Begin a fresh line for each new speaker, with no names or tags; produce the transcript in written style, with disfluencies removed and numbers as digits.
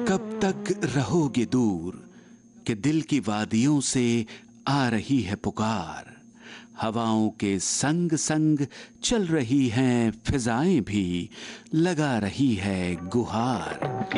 कब तक रहोगे दूर कि दिल की वादियों से आ रही है पुकार। हवाओं के संग संग चल रही हैं फिजाएं भी, लगा रही है गुहार।